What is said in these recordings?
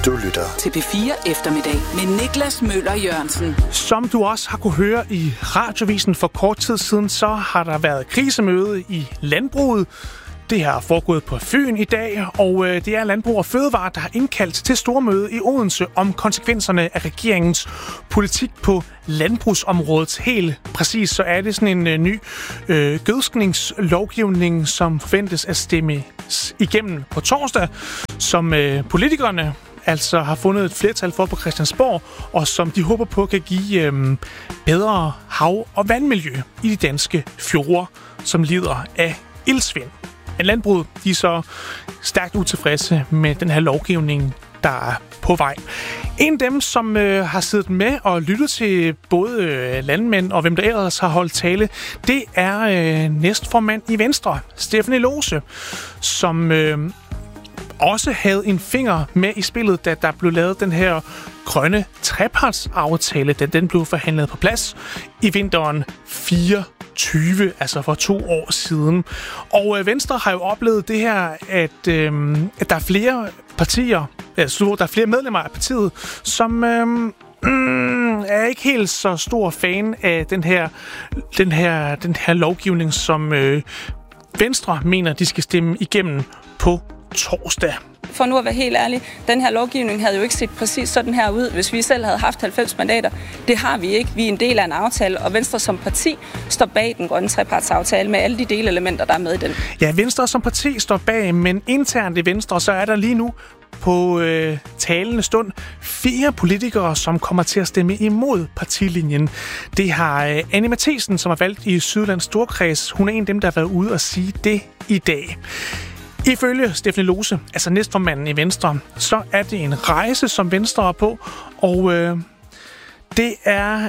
Du lytter til P4 Eftermiddag med Niklas Møller Jørgensen. Som du også har kunne høre i radiovisen for kort tid siden, så har der været krisemøde i landbruget. Det har foregået på Fyn i dag, og det er Landbrug og Fødevare, der har indkaldt til stormøde i Odense om konsekvenserne af regeringens politik på landbrugsområdet. Helt præcis så er det sådan en ny gødskningslovgivning, som forventes at stemme igennem på torsdag, som politikerne altså har fundet et flertal for på Christiansborg, og som de håber på kan give bedre hav- og vandmiljø i de danske fjorde, som lider af iltsvind. Men landbruget, de er så stærkt utilfredse med den her lovgivning, der er på vej. En af dem, som har siddet med og lyttet til både landmænd og hvem der ellers har holdt tale, det er næstformand i Venstre, Stephanie Lose, som også havde en finger med i spillet, da der blev lavet den her grønne trepartsaftale, da den blev forhandlet på plads i vinteren 24, altså for 2 år siden. Og Venstre har jo oplevet det her, at der er flere partier, altså der er flere medlemmer af partiet, som er ikke helt så stor fan af den her lovgivning, som Venstre mener, de skal stemme igennem på torsdag. For nu at være helt ærlig, den her lovgivning havde jo ikke set præcis sådan her ud, hvis vi selv havde haft 90 mandater. Det har vi ikke. Vi er en del af en aftale, og Venstre som parti står bag den grønne trepartsaftale med alle de delelementer, der er med i den. Ja, Venstre som parti står bag, men internt i Venstre, så er der lige nu på talende stund 4 politikere, som kommer til at stemme imod partilinjen. Det har Annie Mathisen, som er valgt i Sydlands Storkreds. Hun er en af dem, der har været ude og sige det i dag. Ifølge Stephanie Lose, altså næstformanden i Venstre, så er det en rejse, som Venstre er på, og det er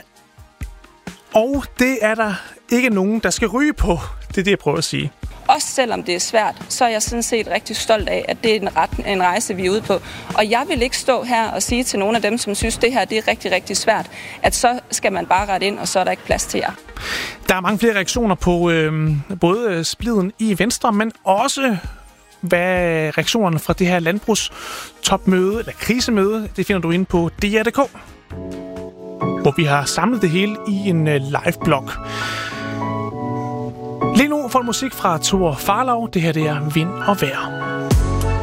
der ikke nogen, der skal ryge på. Det er det, jeg prøver at sige. Også selvom det er svært, så er jeg sådan set rigtig stolt af, at det er en rejse, vi er ude på. Og jeg vil ikke stå her og sige til nogle af dem, som synes, det her det er rigtig, rigtig svært, at så skal man bare rette ind, og så er der ikke plads til jer. Der er mange flere reaktioner på både spliden i Venstre, men også hvad reaktionerne fra det her landbrugstopmøde, eller krisemøde, det finder du inde på DR.dk, hvor vi har samlet det hele i en live-blog. Lige nu får du musik fra Thor Farlov. Det her det er Vind og Vejr.